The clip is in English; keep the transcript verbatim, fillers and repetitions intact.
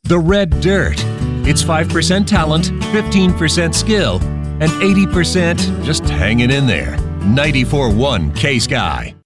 The Red Dirt. It's five percent talent, fifteen percent skill, and eighty percent just hanging in there. ninety-four point one K-Sky.